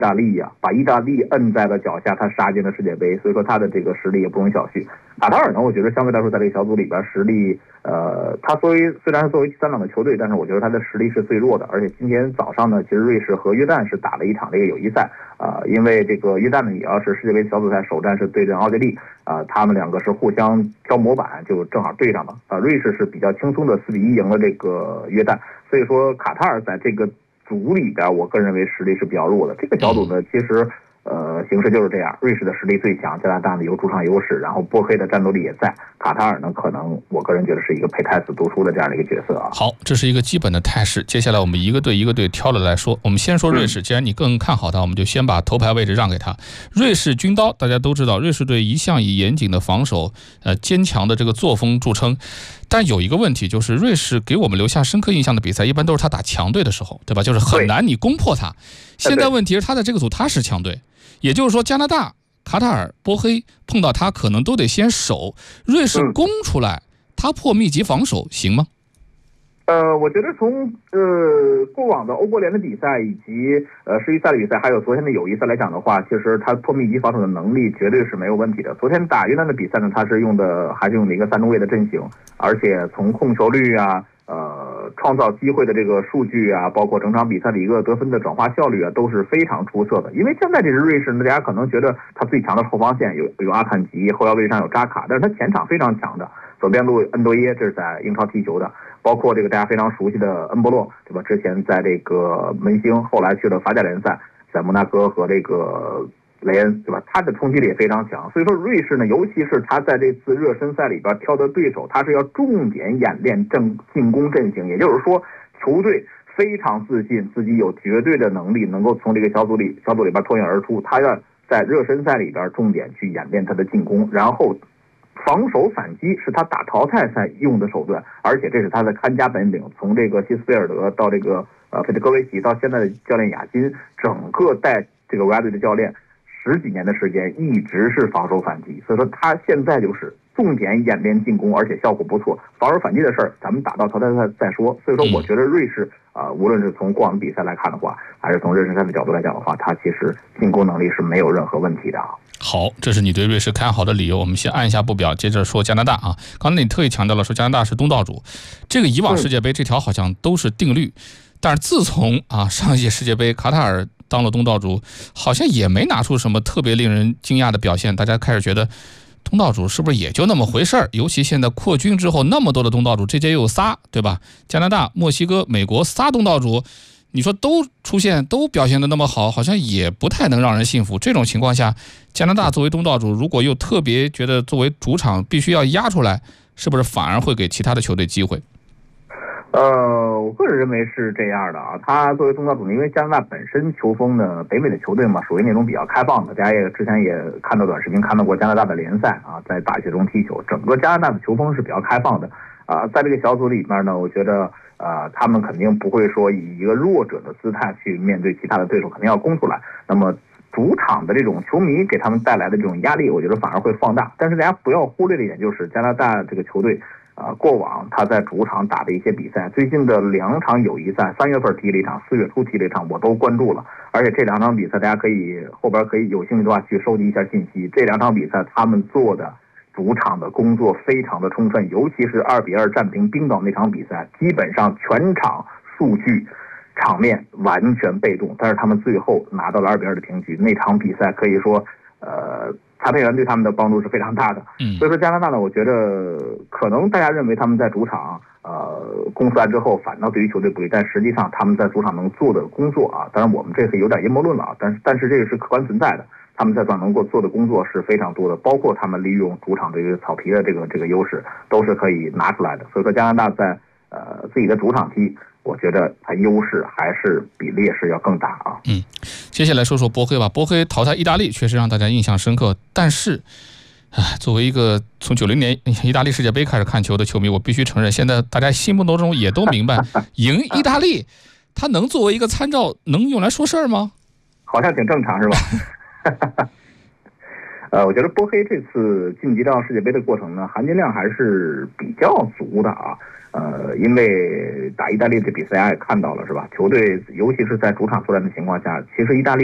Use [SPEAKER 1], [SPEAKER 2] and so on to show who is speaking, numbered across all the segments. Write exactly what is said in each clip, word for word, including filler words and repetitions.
[SPEAKER 1] 大利呀、啊，把意大利摁在了脚下，他杀进了世界杯，所以说他的这个实力也不容小觑。卡塔尔呢，我觉得相对来说在这个小组里边实力，呃，他作为虽然是作为第三档的球队，但是我觉得他的实力是最弱的。而且今天早上呢，其实瑞士和约旦是打了一场这个友谊赛啊、呃，因为这个约旦呢也要是世界杯小组赛首战是对阵奥地利啊、呃，他们两个是互相挑模板，就正好对上了啊、呃。瑞士是比较轻松的四比一赢了这个约旦，所以说卡塔尔在这个组里边，我个人认为实力是比较弱的。这个小组呢，其实。呃，形势就是这样，瑞士的实力最强，加拿大呢有主场优势，然后波黑的战斗力也在，卡塔尔呢可能我个人觉得是一个配太子读书的这样的一个角色啊。
[SPEAKER 2] 好，这是一个基本的态势，接下来我们一个队一个队挑了来说。我们先说瑞士，既然你更看好他，我们就先把头牌位置让给他。瑞士军刀，大家都知道，瑞士队一向以严谨的防守、呃坚强的这个作风著称。但有一个问题，就是瑞士给我们留下深刻印象的比赛，一般都是他打强队的时候，对吧？就是很难你攻破他。现在问题是他在这个组他是强队，也就是说加拿大、卡塔尔、波黑碰到他可能都得先守。瑞士攻出来，他破密集防守行吗？
[SPEAKER 1] 呃，我觉得从呃过往的欧国联的比赛以及呃世预赛的比赛，还有昨天的友谊赛来讲的话，其实他破密集防守的能力绝对是没有问题的。昨天打约旦的比赛呢，他是用的还是用的一个三中卫的阵型，而且从控球率啊、呃创造机会的这个数据啊，包括整场比赛的一个得分的转化效率啊，都是非常出色的。因为现在这支瑞士呢，大家可能觉得他最强的后防线有有阿坎吉，后腰位上有扎卡，但是他前场非常强的。左边路恩多耶，这是在英超踢球的，包括这个大家非常熟悉的恩波洛，对吧？之前在这个门兴，后来去了法甲联赛，在摩纳哥和这个雷恩，对吧？他的冲击力也非常强。所以说瑞士呢，尤其是他在这次热身赛里边挑的对手，他是要重点演练正进攻阵型，也就是说，球队非常自信自己有绝对的能力能够从这个小组里小组里边脱颖而出，他要在热身赛里边重点去演练他的进攻，然后。防守反击是他打淘汰赛用的手段，而且这是他的看家本领。从这个希斯菲尔德到这个呃费德戈维奇，到现在的教练雅金，整个带这个国家队的教练十几年的时间，一直是防守反击。所以说他现在就是重点演练进攻，而且效果不错。防守反击的事儿，咱们打到淘汰赛再说。所以说，我觉得瑞士啊、呃，无论是从过往比赛来看的话，还是从热身赛的角度来讲的话，他其实进攻能力是没有任何问题的啊。
[SPEAKER 2] 好，这是你对瑞士看好的理由。我们先按一下不表，接着说加拿大啊。刚才你特意强调了说加拿大是东道主，这个以往世界杯这条好像都是定律，但是自从啊上一届世界杯卡塔尔当了东道主，好像也没拿出什么特别令人惊讶的表现。大家开始觉得东道主是不是也就那么回事儿？尤其现在扩军之后，那么多的东道主，这届又有仨，对吧？加拿大、墨西哥、美国仨东道主。你说都出现都表现得那么好，好像也不太能让人信服。这种情况下，加拿大作为东道主，如果又特别觉得作为主场必须要压出来，是不是反而会给其他的球队机会？
[SPEAKER 1] 呃，我个人认为是这样的啊。他作为东道主，因为加拿大本身球风呢，北美的球队嘛，属于那种比较开放的。大家也之前也看到短视频，看到过加拿大的联赛啊，在大雪中踢球，整个加拿大的球风是比较开放的啊。在这个小组里面呢，我觉得。呃，他们肯定不会说以一个弱者的姿态去面对其他的对手，肯定要攻出来。那么主场的这种球迷给他们带来的这种压力，我觉得反而会放大。但是大家不要忽略的一点就是加拿大这个球队，啊、呃，过往他在主场打的一些比赛，最近的两场友谊赛，三月份踢了一场，四月初踢了一场，我都关注了。而且这两场比赛，大家可以后边可以有兴趣的话去收集一下信息。这两场比赛他们做的。主场的工作非常的充分，尤其是二比二战平冰岛那场比赛，基本上全场数据场面完全被动，但是他们最后拿到了二比二的平局。那场比赛可以说，呃，裁判员对他们的帮助是非常大的。
[SPEAKER 2] 嗯，
[SPEAKER 1] 所以说加拿大呢，我觉得可能大家认为他们在主场呃攻出来之后，反倒对于球队不利，但实际上他们在主场能做的工作啊，当然我们这是有点阴谋论了啊，但是但是这个是客观存在的。他们在主场能够做的工作是非常多的，包括他们利用主场这个草皮的这个这个优势，都是可以拿出来的。所以说加拿大在呃自己的主场踢，我觉得它优势还是比劣势要更大啊。
[SPEAKER 2] 嗯，接下来说说波黑吧。波黑淘汰意大利确实让大家印象深刻，但是，唉，作为一个从九零年意大利世界杯开始看球的球迷，我必须承认，现在大家心目当中也都明白，赢意大利，它能作为一个参照，能用来说事儿吗？
[SPEAKER 1] 好像挺正常是吧？呃，我觉得波黑这次晋级到世界杯的过程呢，含金量还是比较足的啊。呃，因为打意大利的比赛大家也看到了是吧？球队尤其是在主场作战的情况下，其实意大利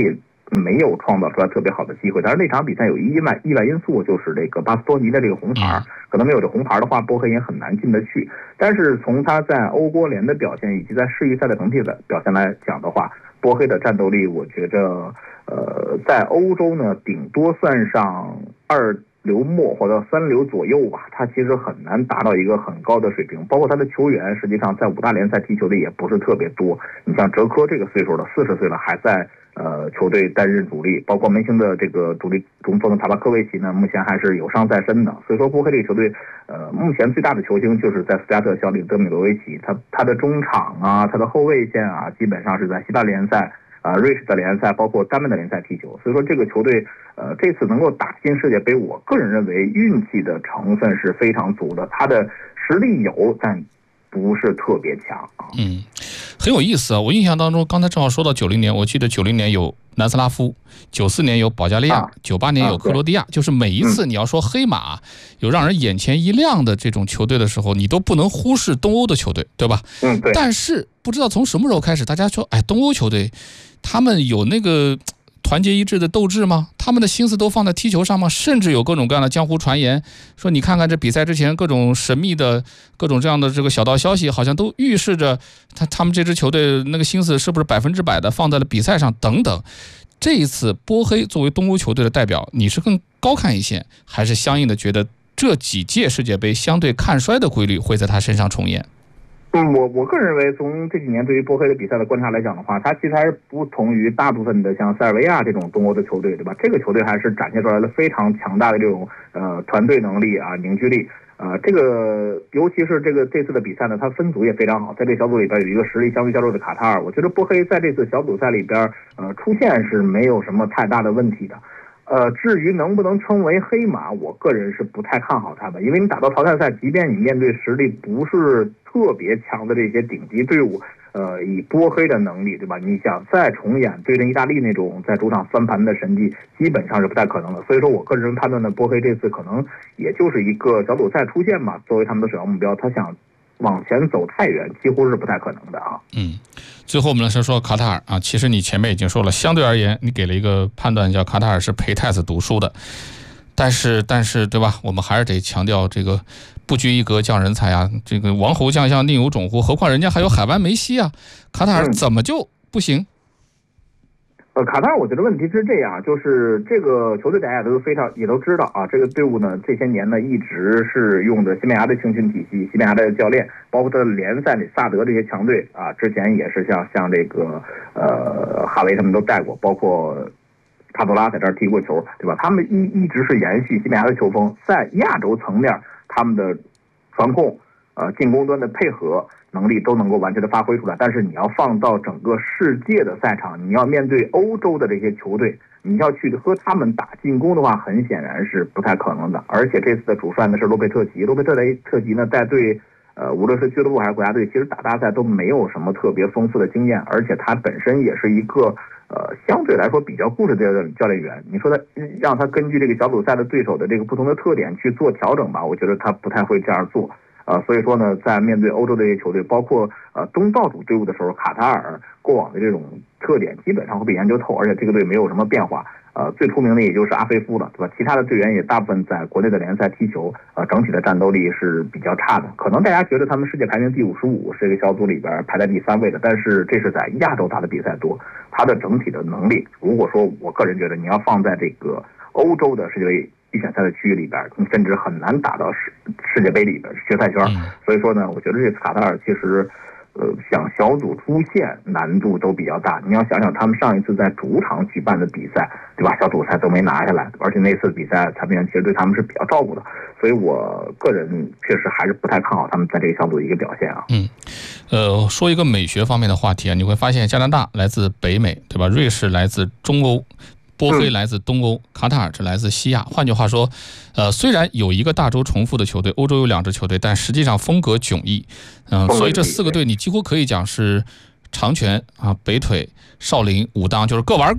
[SPEAKER 1] 没有创造出来特别好的机会。但是那场比赛有一意外意外因素，就是这个巴斯托尼的这个红牌，可能没有这红牌的话，波黑也很难进得去。但是从他在欧国联的表现以及在世预赛的整体的表现来讲的话，波黑的战斗力，我觉着，呃，在欧洲呢，顶多算上二流末或者三流左右吧，他其实很难达到一个很高的水平。包括他的球员，实际上在五大联赛踢球的也不是特别多。你像哲科这个岁数了，四十岁了，还在呃球队担任主力，包括门兴的这个主力中锋塔巴科维奇呢，目前还是有伤在身的。所以说，波黑这个球队，呃，目前最大的球星就是在斯加特效力德米罗维奇，他他的中场啊，他的后卫线啊，基本上是在西班牙联赛。啊，瑞士的联赛，包括丹麦的联赛踢球，所以说这个球队，呃，这次能够打进世界杯，我个人认为运气的成分是非常足的，他的实力有，但不是特别强啊。
[SPEAKER 2] 嗯，很有意思啊！我印象当中，刚才正好说到九零年，我记得九零年有南斯拉夫，九四年有保加利亚，九八、啊、年有克罗地亚，啊、就是每一次你要说黑马、嗯、有让人眼前一亮的这种球队的时候，你都不能忽视东欧的球队，对吧？
[SPEAKER 1] 嗯，对。
[SPEAKER 2] 但是不知道从什么时候开始，大家说，哎，东欧球队。他们有那个团结一致的斗志吗？他们的心思都放在踢球上吗？甚至有各种各样的江湖传言，说你看看这比赛之前各种神秘的、各种这样的这个小道消息，好像都预示着他他们这支球队那个心思是不是百分之百的放在了比赛上等等。这一次波黑作为东欧球队的代表，你是更高看一线，还是相应的觉得这几届世界杯相对看衰的规律会在他身上重演？
[SPEAKER 1] 嗯，我我个人认为，从这几年对于波黑的比赛的观察来讲的话，他其实还是不同于大部分的像塞尔维亚这种东欧的球队，对吧？这个球队还是展现出来了非常强大的这种呃团队能力啊、凝聚力。呃，这个尤其是这个这次的比赛呢，它分组也非常好，在这小组里边有一个实力相对较弱的卡塔尔。我觉得波黑在这次小组赛里边，呃，出现是没有什么太大的问题的。呃，至于能不能称为黑马，我个人是不太看好他们，因为你打到淘汰赛，即便你面对实力不是特别强的这些顶级队伍，呃，以波黑的能力，对吧？你想再重演对阵意大利那种在主场翻盘的神迹，基本上是不太可能的。所以说我个人判断呢，波黑这次可能也就是一个小组赛出线嘛，作为他们的首要目标，他想往前走太远，几乎是不太可能的啊。
[SPEAKER 2] 嗯，最后我们来说说卡塔尔啊，其实你前面已经说了，相对而言，你给了一个判断，叫卡塔尔是陪太子读书的，但是但是对吧？我们还是得强调这个不拘一格降人才啊，这个王侯将相宁有种乎？何况人家还有海湾梅西啊，卡塔尔怎么就不行？
[SPEAKER 1] 呃，卡塔尔我觉得问题是这样，就是这个球队大家都非常也都知道啊，这个队伍呢这些年呢一直是用的西班牙的青训体系，西班牙的教练，包括他的联赛里萨德这些强队啊，之前也是像像这个呃哈维他们都带过，包括卡多拉在这儿踢过球，对吧？他们一一直是延续西班牙的球风，在亚洲层面他们的传控、呃进攻端的配合能力都能够完全的发挥出来，但是你要放到整个世界的赛场，你要面对欧洲的这些球队，你要去和他们打进攻的话，很显然是不太可能的。而且这次的主帅呢是洛佩特吉，洛佩特特吉呢在对呃无论是俱乐部还是国家队，其实打大赛都没有什么特别丰富的经验，而且他本身也是一个呃相对来说比较固执的教练员。你说他让他根据这个小组赛的对手的这个不同的特点去做调整吧，我觉得他不太会这样做。呃，所以说呢，在面对欧洲的这些球队，包括呃东道主队伍的时候，卡塔尔过往的这种特点基本上会被研究透，而且这个队没有什么变化。呃，最出名的也就是阿菲夫了，对吧？其他的队员也大部分在国内的联赛踢球，呃，整体的战斗力是比较差的。可能大家觉得他们世界排名第五十五，是这个小组里边排在第三位的，但是这是在亚洲打的比赛多，他的整体的能力，如果说我个人觉得你要放在这个欧洲的世界杯预选赛的区域里边，你甚至很难打到世世界杯里边决赛圈。所以说呢，我觉得这次卡塔尔其实呃想小组出线难度都比较大。你要想想他们上一次在主场举办的比赛，对吧？小组赛都没拿下来，而且那次比赛裁判员其实对他们是比较照顾的。所以我个人确实还是不太看好他们在这个小组的一个表现啊。
[SPEAKER 2] 嗯，呃，说一个美学方面的话题啊，你会发现加拿大来自北美，对吧？瑞士来自中欧。波黑来自东欧，卡塔尔是来自西亚。换句话说，呃，虽然有一个大洲重复的球队，欧洲有两支球队，但实际上风格迥异。嗯、呃，所以这四个队你几乎可以讲是长拳啊、北腿、少林、武当，就是各玩各的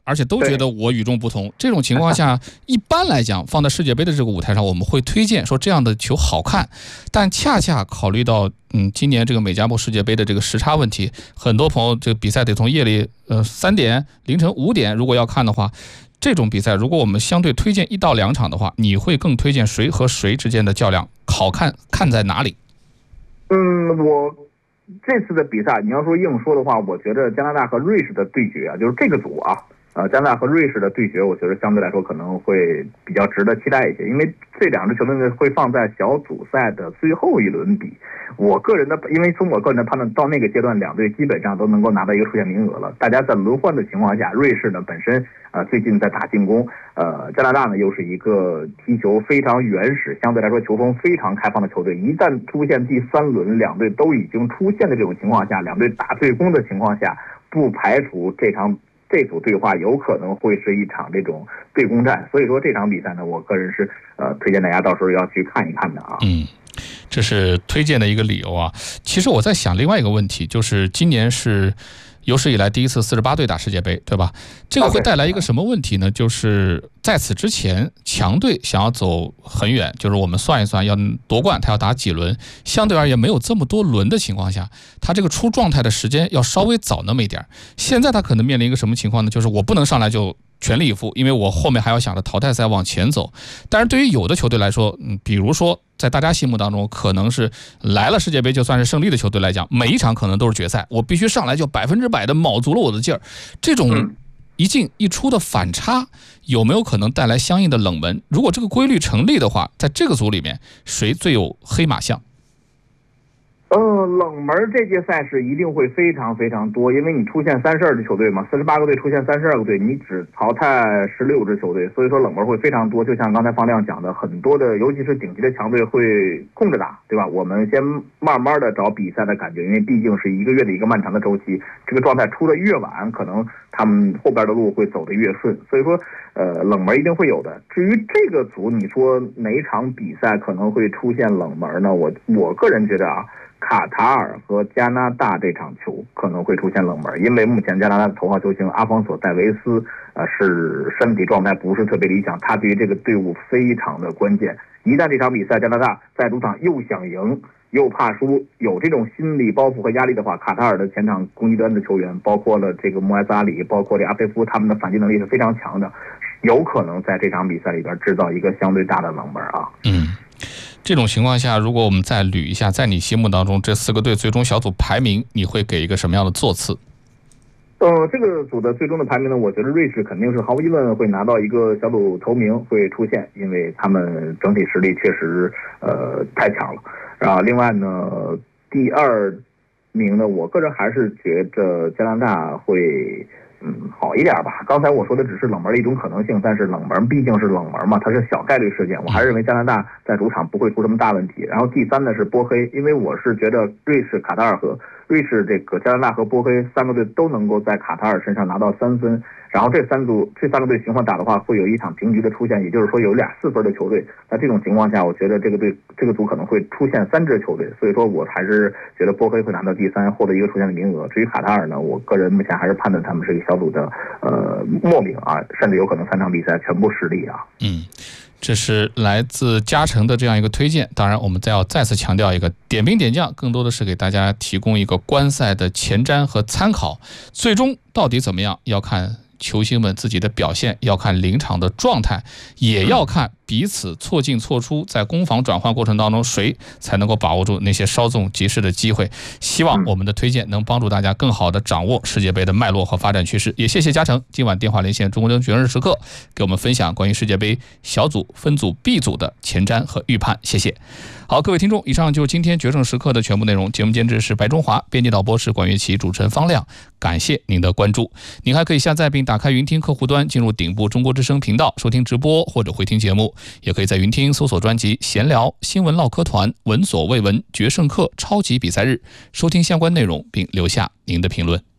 [SPEAKER 2] 而且都觉得我与众不同。这种情况下，一般来讲，放在世界杯的这个舞台上，我们会推荐说这样的球好看，但恰恰考虑到嗯，今年这个美加墨世界杯的这个时差问题，很多朋友这个比赛得从夜里呃三点、凌晨五点，如果要看的话。这种比赛，如果我们相对推荐一到两场的话，你会更推荐谁和谁之间的较量好看看在哪里？
[SPEAKER 1] 嗯，我这次的比赛，你要说硬说的话，我觉得加拿大和瑞士的对决啊，就是这个组啊，呃，加拿大和瑞士的对决，我觉得相对来说可能会比较值得期待一些，因为这两支球队呢会放在小组赛的最后一轮比。我个人的，因为从我个人的判断，到那个阶段，两队基本上都能够拿到一个出线名额了。大家在轮换的情况下，瑞士呢本身呃最近在打进攻，呃，加拿大呢又是一个踢球非常原始，相对来说球风非常开放的球队。一旦出现第三轮两队都已经出现的这种情况下，两队打对攻的情况下，不排除这场这组对话有可能会是一场这种对攻战。所以说这场比赛呢，我个人是呃推荐大家到时候要去看一看的啊。
[SPEAKER 2] 嗯。这是推荐的一个理由啊。其实我在想另外一个问题，就是今年是有史以来第一次四十八队打世界杯，对吧？这个会带来一个什么问题呢？就是在此之前，强队想要走很远，就是我们算一算要夺冠，他要打几轮，相对而言没有这么多轮的情况下，他这个出状态的时间要稍微早那么一点。现在他可能面临一个什么情况呢？就是我不能上来就全力以赴，因为我后面还要想着淘汰赛往前走。但是对于有的球队来说，嗯，比如说在大家心目当中可能是来了世界杯就算是胜利的球队来讲，每一场可能都是决赛，我必须上来就百分之百的卯足了我的劲儿。这种一进一出的反差，有没有可能带来相应的冷门？如果这个规律成立的话，在这个组里面，谁最有黑马相？
[SPEAKER 1] 呃，冷门这届赛事一定会非常非常多，因为你出现三十二支球队嘛，四十八个队出现三十二个队，你只淘汰十六支球队，所以说冷门会非常多。就像刚才方亮讲的，很多的，尤其是顶级的强队会空着打，对吧？我们先慢慢的找比赛的感觉，因为毕竟是一个月的一个漫长的周期，这个状态出的越晚，可能他们后边的路会走得越顺。所以说，呃，冷门一定会有的。至于这个组，你说哪一场比赛可能会出现冷门呢？我我个人觉得啊。卡塔尔和加拿大这场球可能会出现冷门，因为目前加拿大的头号球星阿方索·戴维斯，呃，是身体状态不是特别理想，他对于这个队伍非常的关键。一旦这场比赛加拿大在主场又想赢又怕输，有这种心理包袱和压力的话，卡塔尔的前场攻击端的球员，包括了这个穆埃萨里，包括这阿菲夫，他们的反击能力是非常强的，有可能在这场比赛里边制造一个相对大的冷门啊。
[SPEAKER 2] 嗯。这种情况下，如果我们再捋一下，在你心目当中这四个队最终小组排名，你会给一个什么样的座次？
[SPEAKER 1] 呃，这个组的最终的排名呢，我觉得瑞士肯定是毫无疑问会拿到一个小组头名会出现，因为他们整体实力确实呃太强了。然后另外呢，第二名呢，我个人还是觉得加拿大会。嗯，好一点吧。刚才我说的只是冷门的一种可能性，但是冷门毕竟是冷门嘛，它是小概率事件。我还是认为加拿大在主场不会出什么大问题。然后第三呢是波黑，因为我是觉得瑞士、卡塔尔和瑞士这个加拿大和波黑三个队都能够在卡塔尔身上拿到三分。然后这三组这三个队循环打的话，会有一场平局的出现，也就是说有俩四分的球队。在这种情况下，我觉得这个队这个组可能会出现三支球队，所以说我还是觉得波黑会拿到第三，获得一个出线的名额。至于卡塔尔呢，我个人目前还是判断他们是一个小组的呃末名啊，甚至有可能三场比赛全部失利啊。
[SPEAKER 2] 嗯。这是来自嘉诚的这样一个推荐，当然我们再要再次强调一个，点兵点将更多的是给大家提供一个观赛的前瞻和参考，最终到底怎么样要看球星们自己的表现，要看临场的状态，也要看彼此错进错出，在攻防转换过程当中谁才能够把握住那些稍纵即逝的机会。希望我们的推荐能帮助大家更好的掌握世界杯的脉络和发展趋势。也谢谢嘉诚今晚电话连线中国足球决胜时刻，给我们分享关于世界杯小组分组 B 组的前瞻和预判，谢谢。好，各位听众，以上就是今天决胜时刻的全部内容。节目监制是白中华，编辑导播是管乐琪，主持人方亮。感谢您的关注。您还可以下载并打开云听客户端，进入顶部中国之声频道收听直播或者回听节目，也可以在云听搜索专辑闲聊、新闻唠嗑团、闻所未闻、决胜课、超级比赛日，收听相关内容并留下您的评论。